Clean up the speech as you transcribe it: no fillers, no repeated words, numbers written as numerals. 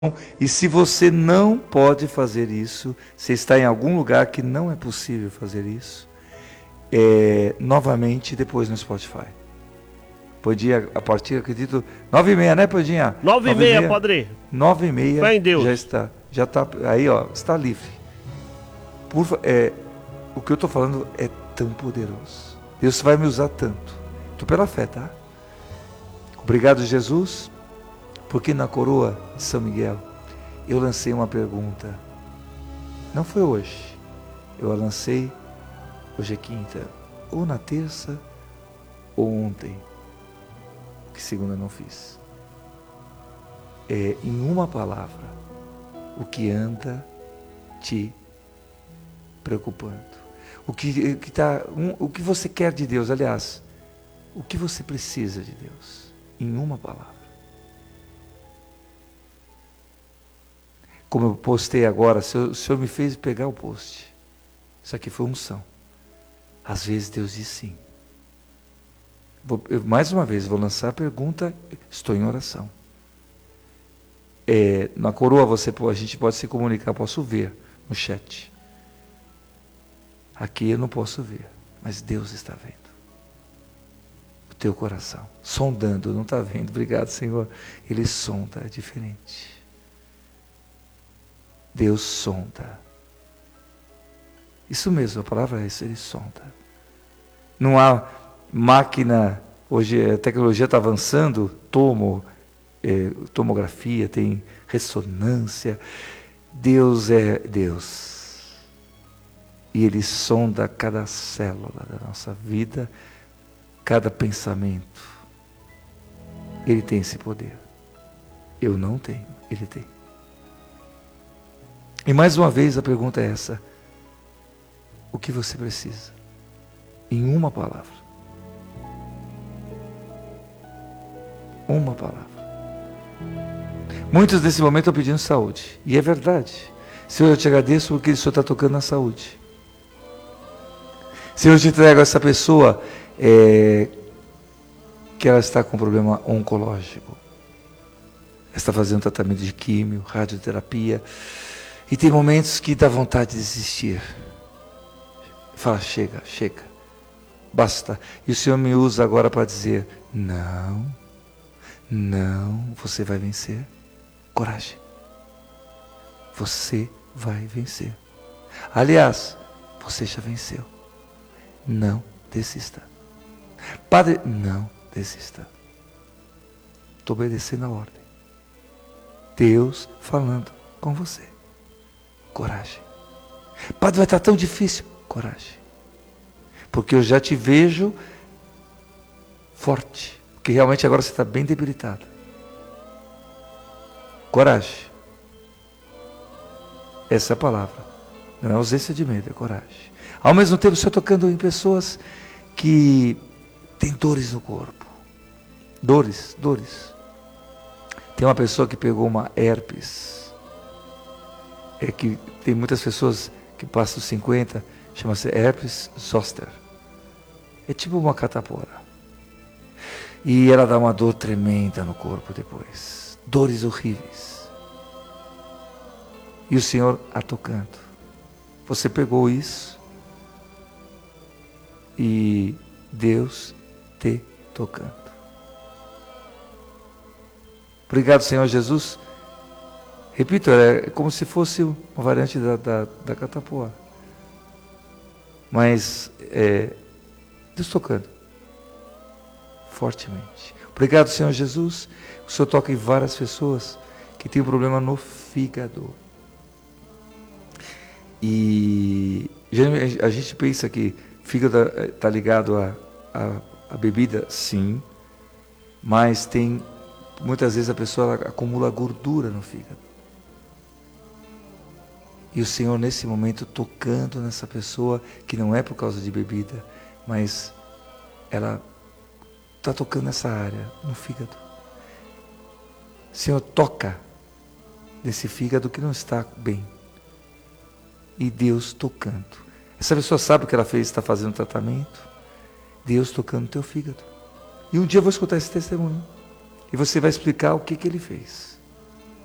E se você não pode fazer isso, você está em algum lugar que não é possível fazer isso, novamente depois no Spotify. Podia, a partir, acredito, 9h30, né, Podinha? 9h30, padre. 9h30 Fé em Deus. já está, aí ó, está livre. O que eu estou falando é tão poderoso. Deus vai me usar tanto. Estou pela fé, tá? Obrigado, Jesus, porque na coroa de São Miguel eu lancei uma pergunta. Não foi hoje. Eu a lancei, hoje é quinta, ou na terça, ou ontem, que segunda não fiz. Em uma palavra, o que anda te preocupando. O que você quer de Deus, aliás, o que você precisa de Deus, em uma palavra. Como eu postei agora, o Senhor me fez pegar o post. Isso aqui foi unção. Às vezes Deus diz sim. Mais uma vez, vou lançar a pergunta, estou em oração. Na coroa a gente pode se comunicar, posso ver no chat. Aqui eu não posso ver, mas Deus está vendo. O teu coração, sondando, não está vendo. Obrigado, Senhor. Ele sonda, é diferente. Deus sonda. Isso mesmo, a palavra é isso, Ele sonda. Não há máquina, hoje a tecnologia está avançando, tomografia, tem ressonância. Deus é Deus. E Ele sonda cada célula da nossa vida, cada pensamento. Ele tem esse poder. Eu não tenho, Ele tem. E mais uma vez a pergunta é essa: o que você precisa? Em uma palavra. Uma palavra. Muitos nesse momento estão pedindo saúde. E é verdade. Senhor, eu te agradeço porque o Senhor está tocando na saúde. Senhor, eu te entrego essa pessoa que ela está com problema oncológico. Ela está fazendo tratamento de químio, radioterapia. E tem momentos que dá vontade de desistir. Fala, chega, basta. E o Senhor me usa agora para dizer, não, você vai vencer. Coragem. Você vai vencer. Aliás, você já venceu. Não desista. Padre, não desista. Estou obedecendo a ordem. Deus falando com você. Coragem. Padre, vai estar tão difícil. Coragem. Porque eu já te vejo forte. Porque realmente agora você está bem debilitado. Coragem. Essa é a palavra. Não é ausência de medo, é coragem. Ao mesmo tempo, o Senhor tocando em pessoas que têm dores no corpo. Dores. Tem uma pessoa que pegou uma herpes. Que tem muitas pessoas que passam dos 50, chama-se herpes zoster. É tipo uma catapora. E ela dá uma dor tremenda no corpo depois. Dores horríveis. E o Senhor a tocando. Você pegou isso e Deus te tocando. Obrigado, Senhor Jesus. Repito, é como se fosse uma variante da catapora. Mas Deus tocando. Fortemente. Obrigado, Senhor Jesus. O Senhor toca em várias pessoas que têm um problema no fígado. E a gente pensa que fígado está ligado à bebida, sim. Mas muitas vezes a pessoa acumula gordura no fígado. E o Senhor nesse momento tocando nessa pessoa, que não é por causa de bebida, mas ela está tocando nessa área, no fígado. Senhor, toca nesse fígado que não está bem. E Deus tocando. Essa pessoa sabe o que ela fez, está fazendo tratamento. Deus tocando no teu fígado. E um dia eu vou escutar esse testemunho. E você vai explicar o que ele fez.